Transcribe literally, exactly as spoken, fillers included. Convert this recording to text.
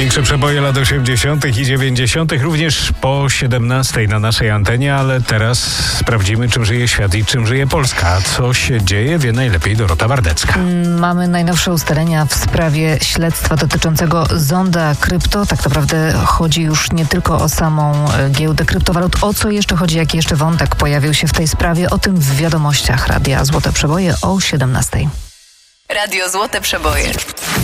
Największe przeboje lat osiemdziesiątych i dziewięćdziesiątych również po siedemnastej na naszej antenie, ale teraz sprawdzimy, czym żyje świat i czym żyje Polska. Co się dzieje, wie najlepiej Dorota Wardecka. Mamy najnowsze ustalenia w sprawie śledztwa dotyczącego Zonda Krypto. Tak naprawdę chodzi już nie tylko o samą giełdę kryptowalut. O co jeszcze chodzi, jaki jeszcze wątek pojawił się w tej sprawie? O tym w wiadomościach Radia Złote Przeboje o siedemnastej. Radio Złote Przeboje.